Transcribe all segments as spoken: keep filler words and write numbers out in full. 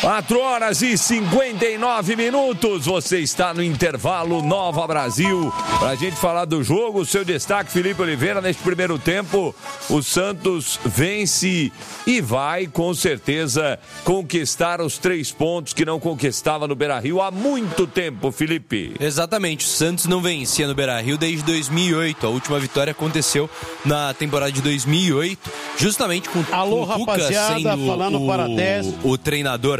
quatro horas e cinquenta e nove minutos, você está no intervalo Nova Brasil, pra gente falar do jogo. O seu destaque, Felipe Oliveira, neste primeiro tempo, o Santos vence e vai, com certeza, conquistar os três pontos que não conquistava no Beira-Rio há muito tempo, Felipe. Exatamente, o Santos não vencia no Beira-Rio desde dois mil e oito, a última vitória aconteceu na temporada de dois mil e oito, justamente com, Alô, com o Cuca rapaziada, sendo falando o, para dez. o treinador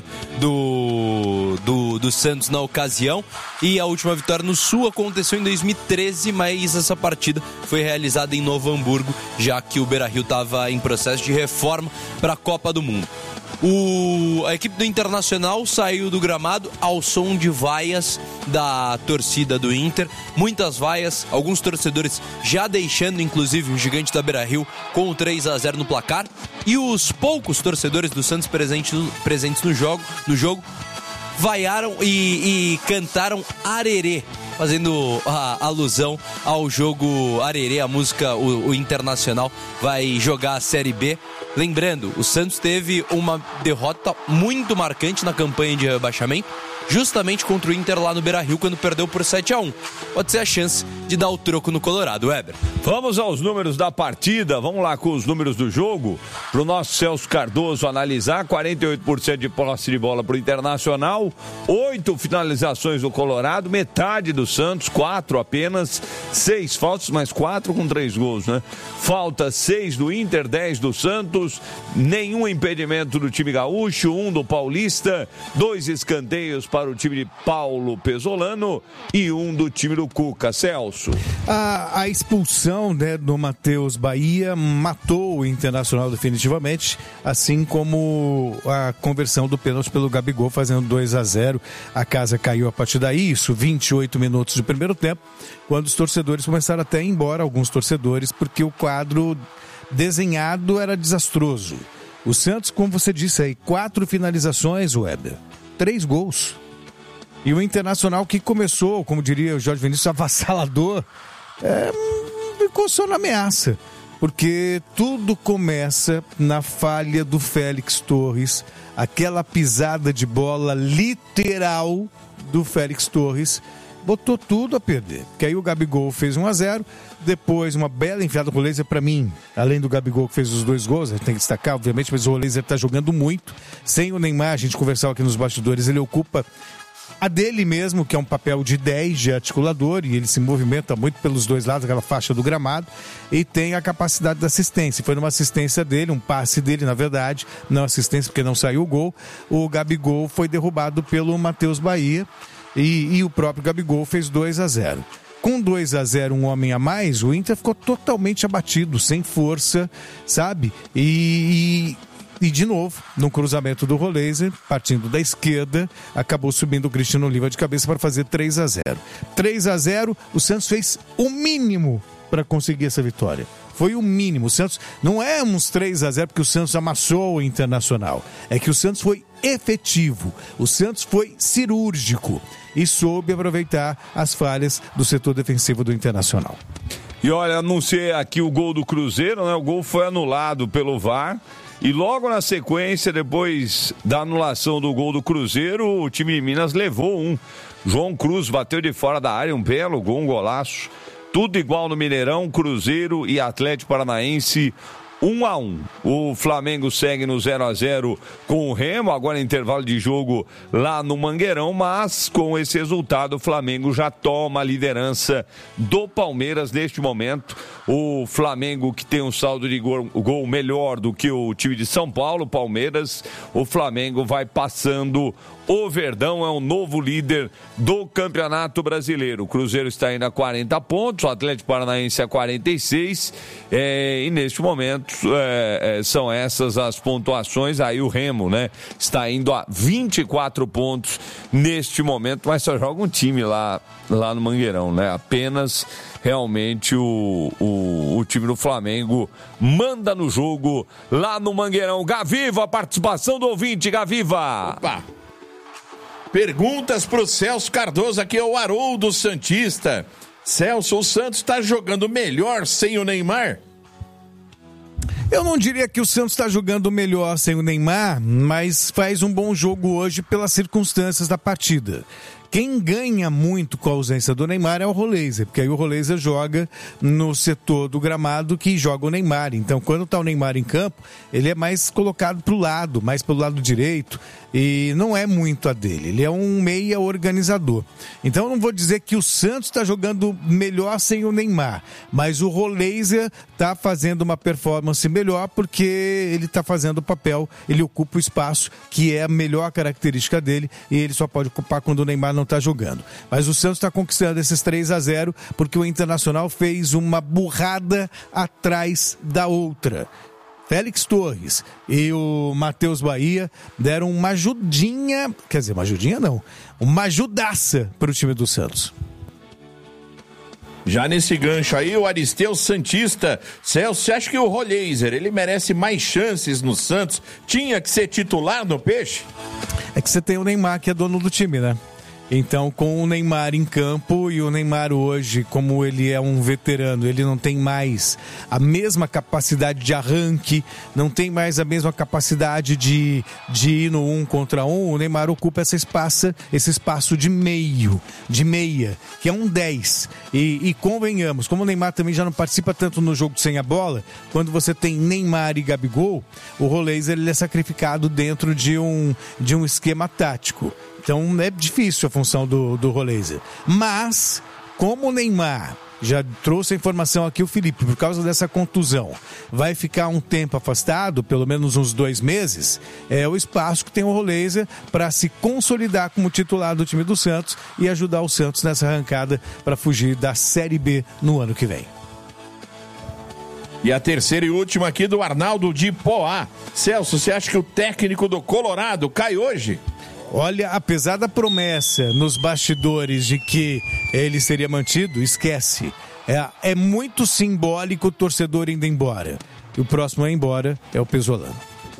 do, do, do Santos na ocasião, e a última vitória no Sul aconteceu em dois mil e treze, mas essa partida foi realizada em Novo Hamburgo, já que o Beira-Rio estava em processo de reforma para a Copa do Mundo. O, a equipe do Internacional saiu do gramado ao som de vaias da torcida do Inter, muitas vaias, alguns torcedores já deixando inclusive o gigante da Beira-Rio com o três a zero no placar, e os poucos torcedores do Santos presentes, presentes no jogo, no jogo vaiaram e, e cantaram Arerê, fazendo a alusão ao jogo Arerê, a música, o, o Internacional vai jogar a Série B. Lembrando, o Santos teve uma derrota muito marcante na campanha de rebaixamento, justamente contra o Inter lá no Beira-Rio, quando perdeu por sete a um. Pode ser a chance de dar o troco no Colorado, Weber. Vamos aos números da partida, vamos lá com os números do jogo, para o nosso Celso Cardoso analisar. Quarenta e oito por cento de posse de bola para o Internacional, oito finalizações do Colorado, metade do Santos, quatro apenas, seis faltas, mas quatro com três gols, né? Falta seis do Inter, dez do Santos, nenhum impedimento do time gaúcho, um do Paulista, dois escanteios para o time de Paulo Pesolano e um do time do Cuca. Celso. A, a expulsão, né, do Matheus Bahia matou o Internacional definitivamente, assim como a conversão do pênalti pelo Gabigol, fazendo dois a zero. A casa caiu a partir daí, isso, vinte e oito minutos do primeiro tempo, quando os torcedores começaram até a ir embora, alguns torcedores, porque o quadro desenhado era desastroso. O Santos, como você disse aí, quatro finalizações, Weber, três gols. E o Internacional, que começou, como diria o Jorge Vinícius, avassalador, é, ficou só na ameaça. Porque tudo começa na falha do Félix Torres, aquela pisada de bola literal do Félix Torres, botou tudo a perder. Porque aí o Gabigol fez um a zero, depois uma bela enfiada com o Laser, para mim, além do Gabigol que fez os dois gols, a gente tem que destacar, obviamente, mas o Laser está jogando muito. Sem o Neymar, a gente conversava aqui nos bastidores, ele ocupa a dele mesmo, que é um papel de dez, de articulador, e ele se movimenta muito pelos dois lados, aquela faixa do gramado, e tem a capacidade da assistência. Foi numa assistência dele, um passe dele, na verdade, não assistência porque não saiu o gol. O Gabigol foi derrubado pelo Matheus Bahia, e, e o próprio Gabigol fez dois a zero. Com dois a zero, um homem a mais, o Inter ficou totalmente abatido, sem força, sabe? E... e... E, de novo, no cruzamento do Roleiser, partindo da esquerda, acabou subindo o Cristiano Oliva de cabeça para fazer três a zero. três a zero, o Santos fez o mínimo para conseguir essa vitória. Foi o mínimo. O Santos não é uns três a zero porque o Santos amassou o Internacional. É que o Santos foi efetivo. O Santos foi cirúrgico e soube aproveitar as falhas do setor defensivo do Internacional. E olha, anunciei aqui o gol do Cruzeiro, né? O gol foi anulado pelo V A R. E logo na sequência, depois da anulação do gol do Cruzeiro, o time de Minas levou um. João Cruz bateu de fora da área, um belo gol, um golaço. Tudo igual no Mineirão, Cruzeiro e Atlético Paranaense, um a um. O Flamengo segue no zero a zero com o Remo, agora intervalo de jogo lá no Mangueirão, mas com esse resultado o Flamengo já toma a liderança do Palmeiras neste momento. O Flamengo, que tem um saldo de gol, gol melhor do que o time de São Paulo, Palmeiras, o Flamengo vai passando o Verdão, é o novo líder do Campeonato Brasileiro. O Cruzeiro está indo a quarenta pontos, o Atlético Paranaense a quarenta e seis, é, e neste momento é, é, são essas as pontuações. Aí o Remo, né, está indo a vinte e quatro pontos neste momento, mas só joga um time lá, lá no Mangueirão, né? Apenas realmente o, o, o time do Flamengo manda no jogo lá no Mangueirão. Gaviva, a participação do ouvinte, Gaviva. Opa! Perguntas pro Celso Cardoso, aqui é o Haroldo Santista. Celso, o Santos está jogando melhor sem o Neymar? Eu não diria que o Santos está jogando melhor sem o Neymar, mas faz um bom jogo hoje pelas circunstâncias da partida. Quem ganha muito com a ausência do Neymar é o Roleiser, porque aí o Roleiser joga no setor do gramado que joga o Neymar. Então, quando está o Neymar em campo, ele é mais colocado para o lado, mais pelo lado direito, e não é muito a dele. Ele é um meia organizador. Então, eu não vou dizer que o Santos está jogando melhor sem o Neymar, mas o Roleiser está fazendo uma performance melhor porque ele está fazendo o papel, ele ocupa o espaço que é a melhor característica dele e ele só pode ocupar quando o Neymar não está jogando. Mas o Santos está conquistando esses três a zero porque o Internacional fez uma burrada atrás da outra. Félix Torres e o Matheus Bahia deram uma ajudinha, quer dizer, uma ajudinha não, uma ajudaça para o time do Santos. Já nesse gancho aí, o Aristeu Santista. Celso, você acha que o Roleiser, ele merece mais chances no Santos? Tinha que ser titular no Peixe? É que você tem o Neymar, que é dono do time, né? Então, com o Neymar em campo, e o Neymar hoje, como ele é um veterano, ele não tem mais a mesma capacidade de arranque, não tem mais a mesma capacidade de, de ir no um contra um, o Neymar ocupa essa espaço, esse espaço de meio, de meia, que é um dez. E, e convenhamos, como o Neymar também já não participa tanto no jogo sem a bola, quando você tem Neymar e Gabigol, o Roleiser ele é sacrificado dentro de um, de um esquema tático. Então é difícil a função do, do Roleiser. Mas, como o Neymar, já trouxe a informação aqui o Felipe, por causa dessa contusão, vai ficar um tempo afastado, pelo menos uns dois meses, é o espaço que tem o Roleiser para se consolidar como titular do time do Santos e ajudar o Santos nessa arrancada para fugir da Série B no ano que vem. E a terceira e última aqui do Arnaldo de Poá. Celso, você acha que o técnico do Colorado cai hoje? Olha, apesar da promessa nos bastidores de que ele seria mantido, esquece. É, é muito simbólico o torcedor indo embora. E o próximo a ir embora é o Pesolano.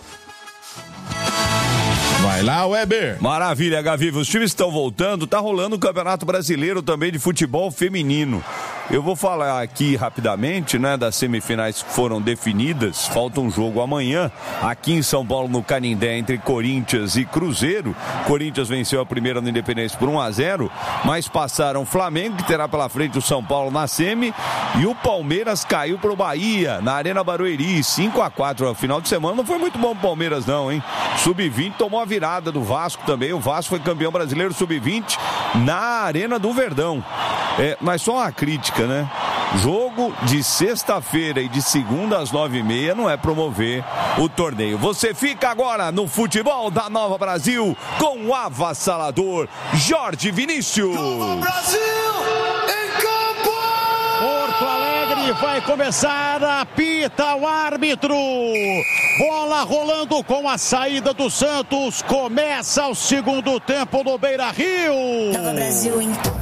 Vai lá, Weber. Maravilha, Gaviva. Os times estão voltando. Tá rolando o Campeonato Brasileiro também de futebol feminino. Eu vou falar aqui rapidamente, né, das semifinais que foram definidas. Falta um jogo amanhã, aqui em São Paulo, no Canindé, entre Corinthians e Cruzeiro. Corinthians venceu a primeira no Independência por um a zero, mas passaram o Flamengo, que terá pela frente o São Paulo na semi, e o Palmeiras caiu pro Bahia, na Arena Barueri, cinco a quatro no final de semana. Não foi muito bom o Palmeiras não, hein? sub vinte tomou a virada do Vasco também. O Vasco foi campeão brasileiro sub vinte na Arena do Verdão. É, mas só uma crítica, né? Jogo de sexta-feira e de segunda às nove e meia não é promover o torneio. Você fica agora no futebol da Nova Brasil com o avassalador Jorge Vinícius. Nova Brasil em campo! Porto Alegre vai começar, apita o árbitro. Bola rolando com a saída do Santos. Começa o segundo tempo no Beira-Rio. Nova Brasil em campo.